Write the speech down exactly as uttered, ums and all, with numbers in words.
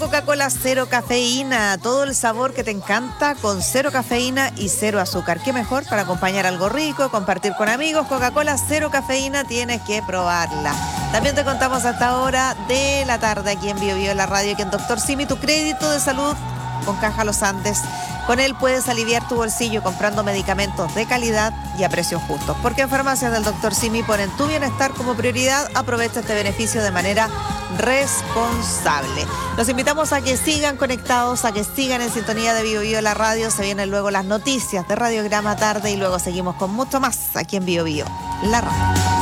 Coca-Cola cero cafeína, todo el sabor que te encanta con cero cafeína y cero azúcar. ¿Qué mejor para acompañar algo rico, compartir con amigos? Coca-Cola cero cafeína, tienes que probarla. También te contamos a esta hora de la tarde aquí en Bio Bio, la radio, que en Doctor Simi, tu crédito de salud con Caja Los Andes. Con él puedes aliviar tu bolsillo comprando medicamentos de calidad y a precios justos. Porque en Farmacias del Doctor Simi ponen tu bienestar como prioridad. Aprovecha este beneficio de manera responsable. Los invitamos a que sigan conectados, a que sigan en sintonía de Bio Bio, la radio. Se vienen luego las noticias de Radiograma Tarde y luego seguimos con mucho más aquí en Bio Bio, la radio.